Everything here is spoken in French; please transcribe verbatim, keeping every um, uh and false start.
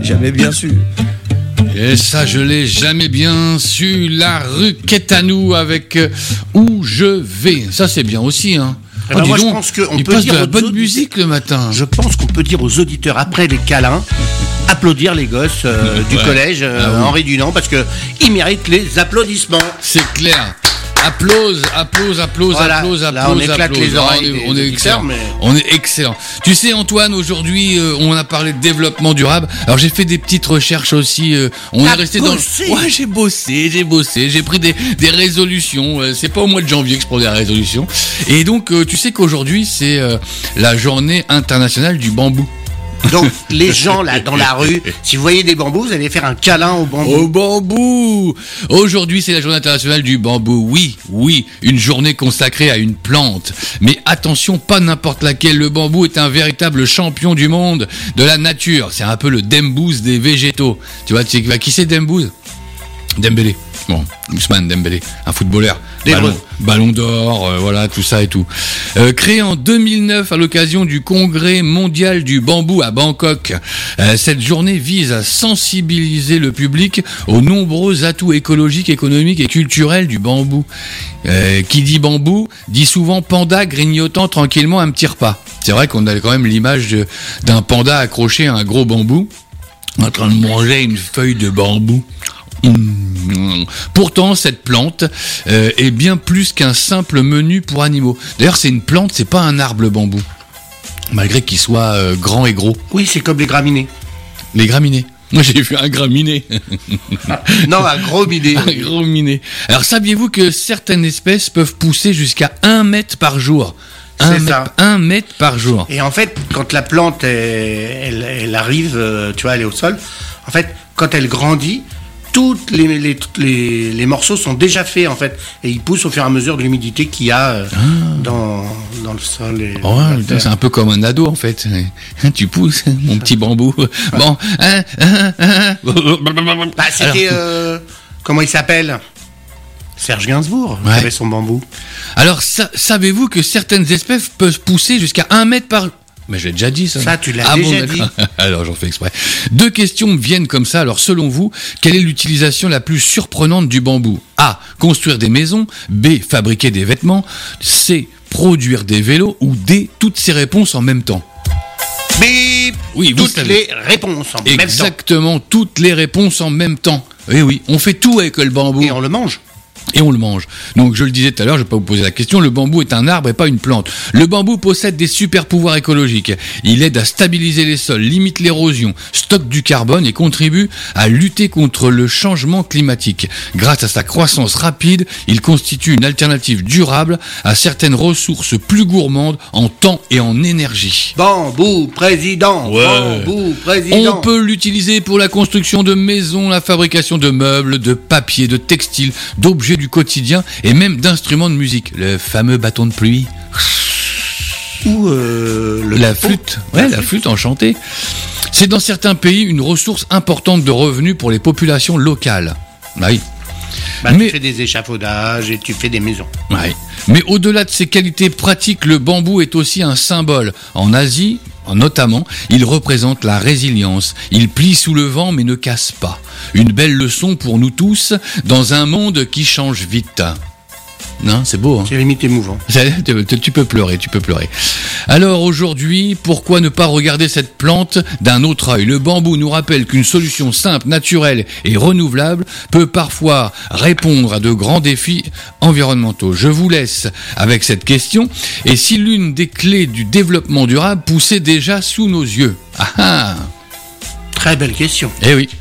jamais bien su. Et ça, je l'ai jamais bien su. La rue Quétanou avec euh, Où je vais. Ça, c'est bien aussi, hein. Eh ben oh, moi, donc, je pense qu'on il peut passe dire de la aux bonne auditeurs- musique le matin. Je pense qu'on peut dire aux auditeurs, après les câlins, applaudir les gosses euh, du Ouais. collège euh, Ah oui. Henri Dunant, parce qu'ils méritent les applaudissements. C'est clair. Applause, applause, applause, Voilà. applause, Là, applause, on éclate applause. les oreilles Ah, des on est, on est auditeurs, excellent. mais- On est excellent. Tu sais, Antoine, aujourd'hui, euh, on a parlé de développement durable. Alors, j'ai fait des petites recherches aussi. euh, on T'as est resté bossé dans. Ouais, j'ai bossé, j'ai bossé. J'ai pris des, des résolutions. Euh, C'est pas au mois de janvier que je prends des résolutions. Et donc, euh, tu sais qu'aujourd'hui, c'est euh, la journée internationale du bambou. Donc, les gens là dans la rue, si vous voyez des bambous, vous allez faire un câlin au bambou. Au bambou! Aujourd'hui, c'est la journée internationale du bambou. Oui, oui, une journée consacrée à une plante. Mais attention, pas n'importe laquelle. Le bambou est un véritable champion du monde de la nature. C'est un peu le Dembouz des végétaux. Tu vois, tu sais, qui c'est Dembouz? Dembélé. Bon, Ousmane Dembélé, un footballeur. Des Ballon, vrais. ballon d'or, euh, voilà, tout ça et tout. Euh, créé en deux mille neuf à l'occasion du Congrès mondial du bambou à Bangkok, euh, cette journée vise à sensibiliser le public aux nombreux atouts écologiques, économiques et culturels du bambou. Euh, qui dit bambou dit souvent panda grignotant tranquillement un petit repas. C'est vrai qu'on a quand même l'image de- d'un panda accroché à un gros bambou, en train de manger une feuille de bambou. Mmh. Pourtant, cette plante euh, est bien plus qu'un simple menu pour animaux. D'ailleurs, c'est une plante, c'est pas un arbre le bambou, malgré qu'il soit euh, grand et gros. Oui, c'est comme les graminées. Les graminées. Moi, j'ai vu un graminé. Non, un gros miné. Un gros miné. Alors, saviez-vous que certaines espèces peuvent pousser jusqu'à un mètre par jour? Un C'est mètre, ça. un mètre par jour. Et en fait, quand la plante, elle, elle, elle arrive, euh, tu vois, elle est au sol, en fait, quand elle grandit, toutes les, les, toutes les, les morceaux sont déjà faits, en fait. Et ils poussent au fur et à mesure de l'humidité qu'il y a euh, dans, dans le sol. Et Oh, la putain, terre. c'est un peu comme un ado en fait. Tu pousses, mon petit bambou. Bon, hein, hein, hein. Bah, c'était... euh, comment il s'appelle Serge Gainsbourg, qui Ouais. avait son bambou. Alors, sa- savez-vous que certaines espèces peuvent pousser jusqu'à un mètre par... Mais je l'ai déjà dit, ça. Ça, tu l'as Ah bon, déjà d'accord. Alors, j'en fais exprès. Deux questions me viennent comme ça. Alors, selon vous, quelle est l'utilisation la plus surprenante du bambou? A. Construire des maisons. B. Fabriquer des vêtements. C. Produire des vélos. Ou D. Toutes ces réponses en même temps. Bip Oui, vous Toutes savez. les réponses en même temps. Exactement, toutes les réponses en même temps. Oui, oui, on fait tout avec le bambou. Et on le mange. Et on le mange. Donc je le disais tout à l'heure, je vais pas vous poser la question, le bambou est un arbre et pas une plante. Le bambou possède des super pouvoirs écologiques. Il aide à stabiliser les sols, limite l'érosion, stocke du carbone et contribue à lutter contre le changement climatique. Grâce à sa croissance rapide, il constitue une alternative durable à certaines ressources plus gourmandes en temps et en énergie. Bambou président. Ouais. Bambou président. On peut l'utiliser pour la construction de maisons, la fabrication de meubles, de papier, de textiles, d'objets du quotidien et même d'instruments de musique. Le fameux bâton de pluie. Ou euh, le La pot. flûte. Ouais, la flûte enchantée. C'est dans certains pays une ressource importante de revenus pour les populations locales. Bah oui. Bah, Mais- Tu fais des échafaudages et tu fais des maisons. Ouais. Mais au-delà de ses qualités pratiques, le bambou est aussi un symbole. En Asie, notamment, il représente la résilience. Il plie sous le vent mais ne casse pas. Une belle leçon pour nous tous dans un monde qui change vite. Non, c'est beau, hein. C'est limite émouvant. Tu tu peux pleurer, tu peux pleurer. Alors aujourd'hui, pourquoi ne pas regarder cette plante d'un autre œil? Le bambou nous rappelle qu'une solution simple, naturelle et renouvelable peut parfois répondre à de grands défis environnementaux. Je vous laisse avec cette question. Et si l'une des clés du développement durable poussait déjà sous nos yeux? Ah ah. Très belle question. Eh oui.